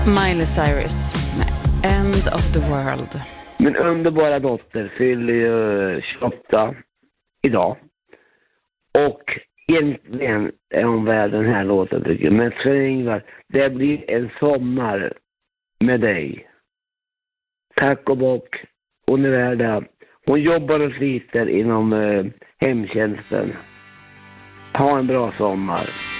Miley Cyrus med End of the World. Min underbara dotter fyller ju 28 idag. Och egentligen är hon värd den här låten tycker jag. Men för Ingvar, det blir en sommar med dig. Tack och bock. Hon är värd det. Hon jobbar och sliter inom hemtjänsten. Ha en bra sommar.